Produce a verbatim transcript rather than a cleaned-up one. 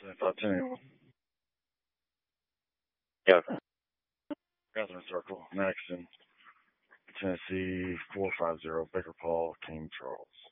seventy-five ten. Yeah. Catherine Circle, Maxton, Tennessee, four five zero, Baker Paul, King Charles.